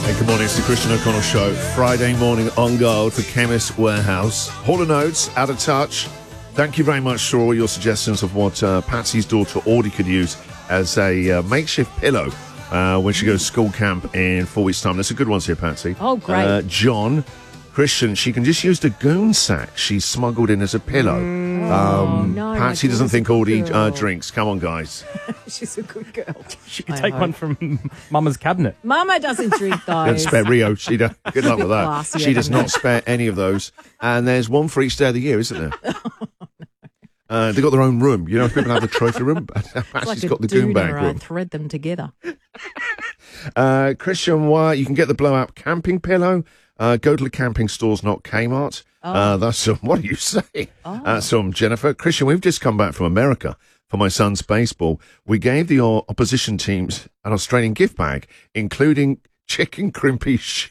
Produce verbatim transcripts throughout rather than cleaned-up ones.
Hey, good morning. It's the Christian O'Connell Show. Friday morning on guard for Chemist Warehouse. Hall and Oates, Out of Touch. Thank you very much for all your suggestions of what uh, Patsy's daughter Audie could use as a uh, makeshift pillow uh, when she goes to school camp in four weeks' time. There's some good ones here, Patsy. Oh, great. Uh, John, Christian, she can just use the goon sack she's smuggled in as a pillow. Mm. Um, Oh, no, Patsy my doesn't girl's think a Audie good uh, girl. drinks. Come on, guys. She's a good girl. She could I take hope. one from Mama's cabinet. Mama doesn't drink Don't those. spare Rio. She does. Good luck with that. Classier She does than not that. spare any of those. And there's one for each day of the year, isn't there? Uh, they've got their own room. You know, if people have the trophy room, It's Patsy's like a got the goon bag doona, I room. thread them together. Uh, Christian, why you can get the blow-up camping pillow. Uh, go to the camping stores, not Kmart. Oh. Uh, that's some. What do you say? Oh. That's some Jennifer. Christian, we've just come back from America for my son's baseball. We gave the uh, opposition teams an Australian gift bag, including chicken crimpy. Sh-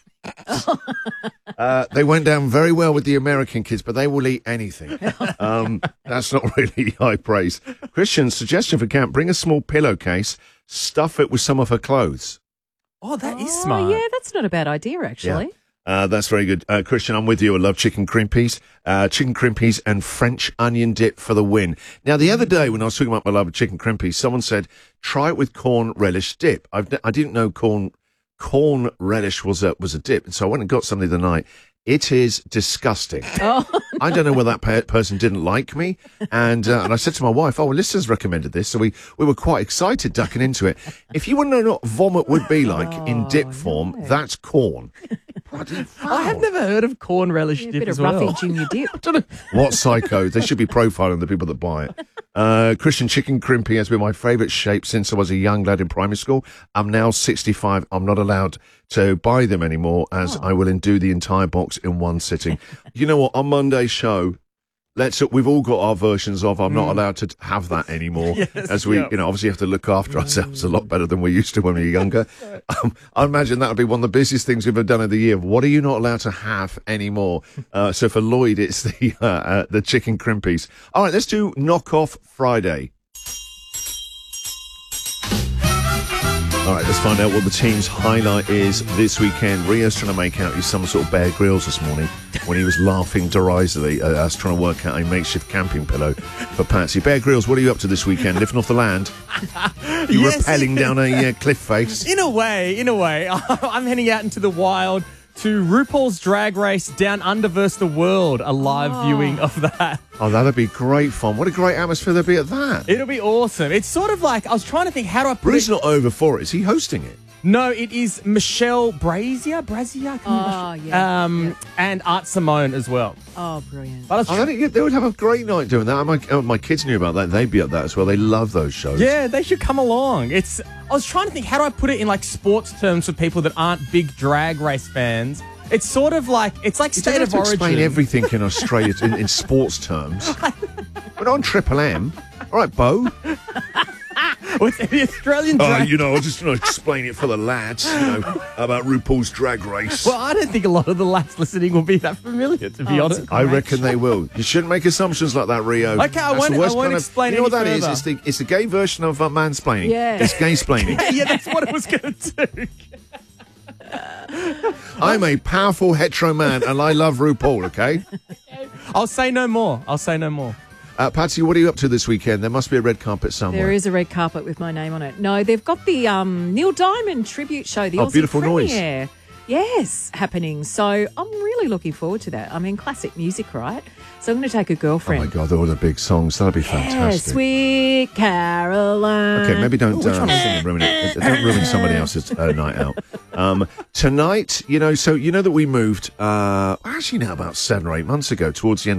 uh, they went down very well with the American kids, but they will eat anything. Um, that's not really high praise. Christian's suggestion for camp: bring a small pillowcase, stuff it with some of her clothes. Oh, that is Oh, smart. yeah, that's not a bad idea, actually. Uh, that's very good. Uh, Christian, I'm with you. I love chicken crimpies. Uh, chicken crimpies and French onion dip for the win. Now, the other day when I was talking about my love of chicken crimpies, someone said, try it with corn relish dip. I've, I didn't know corn corn relish was a, was a dip. And so I went and got some the other night. It is disgusting. Oh, I don't know whether that pe- person didn't like me. And uh, and I said to my wife, oh, well, listeners recommended this. So we, we were quite excited ducking into it. If you want to know what vomit would be like in dip form, no. that's corn. Bloody I have foul. never heard of corn relish a dip bit as of well. roughage in your dip. What psycho? They should be profiling the people that buy it. Uh, Christian chicken crimpy has been my favourite shape since I was a young lad in primary school. I'm now sixty-five. I'm not allowed to buy them anymore as I will undo the entire box in one sitting. You know what? On Monday's show, let's we've all got our versions of I'm not allowed to have that anymore. Yes, as we, yeah. you know, obviously have to look after ourselves a lot better than we used to when we were younger. Um, I imagine that would be one of the busiest things we've ever done of the year. What are you not allowed to have anymore? Uh, so for Lloyd, it's the uh, uh, the chicken crimpies. All right, let's do Knockoff Friday. All right, let's find out what the team's highlight is this weekend. Rio's trying to make out he's some sort of Bear Grylls this morning when he was laughing derisively at us trying to work out a makeshift camping pillow for Patsy. Bear Grylls, what are you up to this weekend? Living off the land? You Yes. rappelling down a uh, cliff face? In a way, in a way, I'm heading out into the wild to RuPaul's Drag Race Down Under versus the World, a live Oh. viewing of that. Oh, that'd be great fun. What a great atmosphere there'd be at that. It'll be awesome. It's sort of like, I was trying to think, how do I put Rue's it? not over for it. Is he hosting it? No, it is Michelle Brazier, Brazier, I can't Oh, remember. yeah. um, yeah. and Art Simone as well. Oh, brilliant. But I was I think they would have a great night doing that. My, oh, my kids knew about that. They'd be at that as well. They love those shows. Yeah, they should come along. It's. I was trying to think, how do I put it in like sports terms for people that aren't big drag race fans? It's sort of like it's like You state don't have of to origin. explain everything in Australia in, in sports terms. We're on Triple M. All right, Bo. With the Australian Oh, drag. you know, I was just going to explain it for the lads, you know, about RuPaul's Drag Race. Well, I don't think a lot of the lads listening will be that familiar, to be Oh, honest. it's I reckon they will. You shouldn't make assumptions like that, Rio. Okay, I That's won't- the worst I won't kind of- explain You know what any that is? further. It's the it's the gay version of uh, mansplaining. Yeah. It's gay splaining. yeah, that's what it was going to do. I'm a powerful hetero man, and I love RuPaul. Okay. I'll say no more. I'll say no more. Uh, Patsy, what are you up to this weekend? There must be a red carpet somewhere. There is a red carpet with my name on it. No, they've got the um, Neil Diamond tribute show, the Oh, Aussie Beautiful Noise. premiere. Yes, happening. So I'm really looking forward to that. I mean, classic music, right? So I'm going to take a Oh girlfriend. my God, they're all the big songs. That'll be Yeah, fantastic. Sweet Caroline. Okay, maybe don't which uh, one is it? ruin it. Don't ruin somebody else's uh, night out. Um, tonight, you know, so you know that we moved, uh, actually now about seven or eight months ago, towards the end